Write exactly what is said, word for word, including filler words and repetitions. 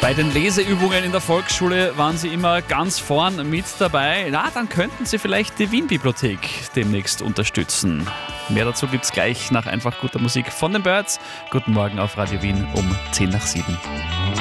Bei den Leseübungen in der Volksschule waren Sie immer ganz vorn mit dabei. Na, dann könnten Sie vielleicht die Wien-Bibliothek demnächst unterstützen. Mehr dazu gibt's gleich nach einfach guter Musik von den Birds. Guten Morgen auf Radio Wien um zehn nach sieben.